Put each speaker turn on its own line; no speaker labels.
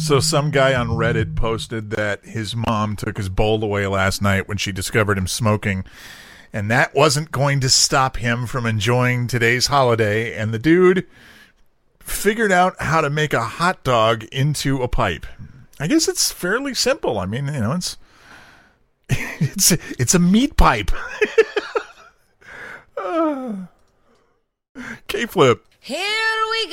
So some guy on Reddit posted that his mom took his bowl away last night when she discovered him smoking, and that wasn't going to stop him from enjoying today's holiday, and the dude figured out how to make a hot dog into a pipe. I guess it's fairly simple. I mean, it's a meat pipe. K-Flip.
Here we